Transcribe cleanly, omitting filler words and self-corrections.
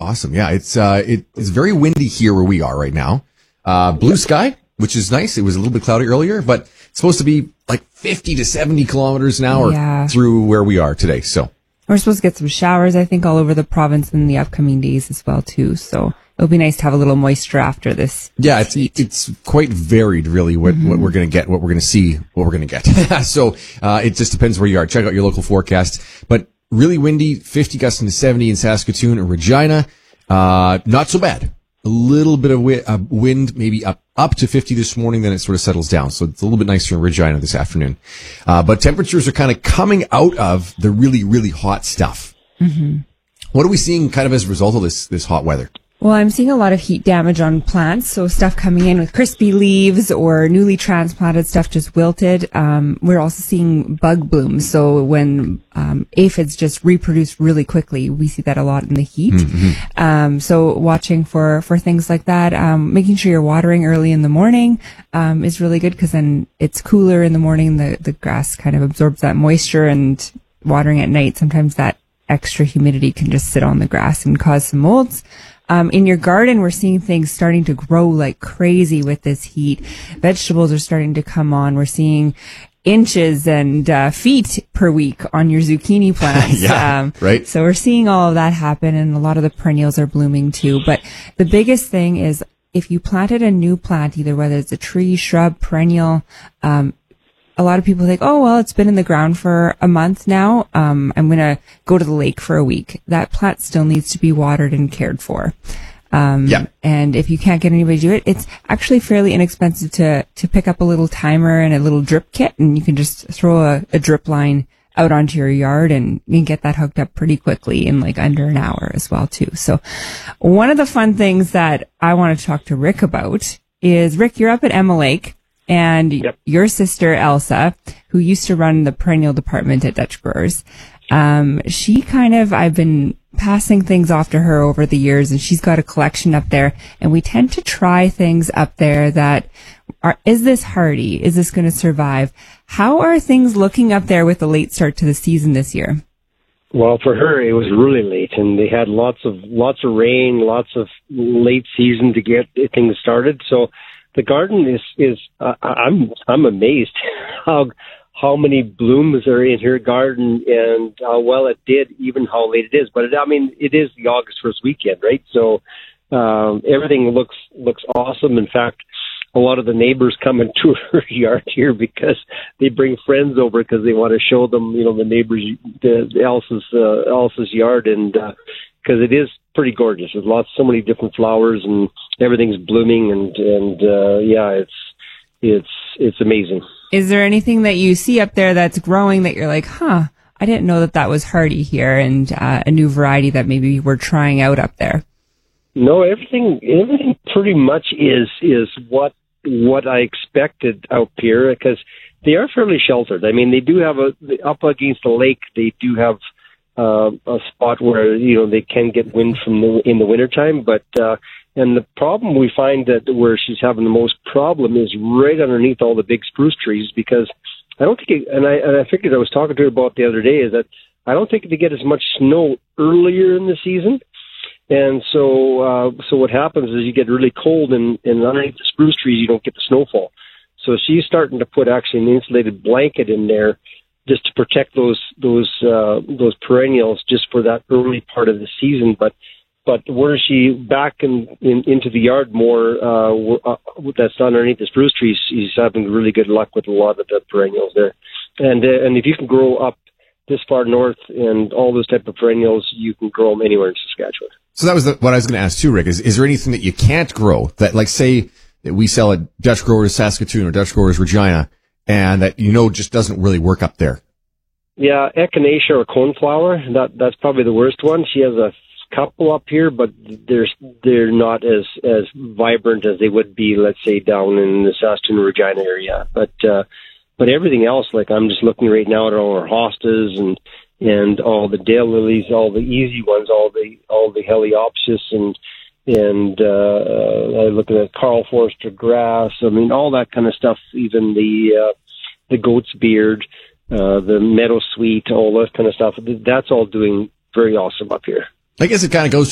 Awesome. Yeah, it's very windy here where we are right now. Blue sky, which is nice. It was a little bit cloudy earlier, but it's supposed to be like 50 to 70 kilometers an hour through where we are today. So we're supposed to get some showers, I think, all over the province in the upcoming days as well, too. So it'll be nice to have a little moisture after this. Yeah, it's quite varied, really, what we're going to get, what we're going to see, what we're going to get. So it just depends where you are. Check out your local forecast. But really windy, 50 gusts into 70 in Saskatoon and Regina. Not so bad. A little bit of wind, maybe up to 50 this morning, then it sort of settles down. So it's a little bit nicer in Regina this afternoon. But temperatures are kind of coming out of the really, really hot stuff. Mm-hmm. What are we seeing kind of as a result of this hot weather? Well, I'm seeing a lot of heat damage on plants, so stuff coming in with crispy leaves or newly transplanted stuff just wilted. We're also seeing bug blooms, so when aphids just reproduce really quickly, we see that a lot in the heat. Mm-hmm. So watching for things like that, making sure you're watering early in the morning is really good, because then it's cooler in the morning. The grass kind of absorbs that moisture, and watering at night, sometimes that extra humidity can just sit on the grass and cause some molds. In your garden, we're seeing things starting to grow like crazy with this heat. Vegetables are starting to come on. We're seeing inches and feet per week on your zucchini plants. Right. So we're seeing all of that happen, and a lot of the perennials are blooming too. But the biggest thing is, if you planted a new plant, either whether it's a tree, shrub, perennial, a lot of people think, oh, well, it's been in the ground for a month now. I'm going to go to the lake for a week. That plant still needs to be watered and cared for. And if you can't get anybody to do it, it's actually fairly inexpensive to pick up a little timer and a little drip kit, and you can just throw a drip line out onto your yard and you can get that hooked up pretty quickly in like under an hour as well too. So one of the fun things that I want to talk to Rick about is, Rick, you're up at Emma Lake. And your sister, Elsa, who used to run the perennial department at Dutch Growers, I've been passing things off to her over the years, and she's got a collection up there, and we tend to try things up there that is this hardy? Is this going to survive? How are things looking up there with the late start to the season this year? Well, for her, it was really late, and they had lots of rain, lots of late season to get things started. So the garden is I'm amazed how many blooms are in her garden and how well it did, even how late it is. But it is the August 1st weekend, right? So everything looks awesome. In fact, a lot of the neighbors come and tour her yard here because they bring friends over because they want to show them, the neighbors, Elsa's yard, and because it is pretty gorgeous. There's so many different flowers, and everything's blooming, and it's amazing. Is there anything that you see up there that's growing that you're like, I didn't know that was hardy here, and a new variety that maybe we're trying out up there? No, everything pretty much is what I expected out here, because they are fairly sheltered. I mean, they do have up against the lake, they do have a spot where they can get wind in the wintertime, but and the problem we find that where she's having the most problem is right underneath all the big spruce trees, because I don't think I figured, I was talking to her about the other day, is that I don't think they get as much snow earlier in the season, and so what happens is you get really cold, and underneath the spruce trees you don't get the snowfall. So she's starting to put actually an insulated blanket in there just to protect those perennials just for that early part of the season. But where she back into the yard more, that's underneath the spruce trees, she's having really good luck with a lot of the perennials there. And if you can grow up this far north and all those type of perennials, you can grow them anywhere in Saskatchewan. So that was what I was going to ask too, Rick. Is there anything that you can't grow that, like, say that we sell at Dutch Growers Saskatoon or Dutch Growers Regina, and that just doesn't really work up there? Yeah, echinacea or coneflower. That's probably the worst one. She has a couple up here, but they're not as vibrant as they would be, let's say, down in the Saskatoon Regina area. But everything else, like I'm just looking right now at all our hostas and all the daylilies, all the easy ones, all the Heliopsis and I'm looking at Carl Forster grass. I mean, all that kind of stuff. Even the goat's beard, the meadow sweet, all that kind of stuff. That's all doing very awesome up here. I guess it kind of goes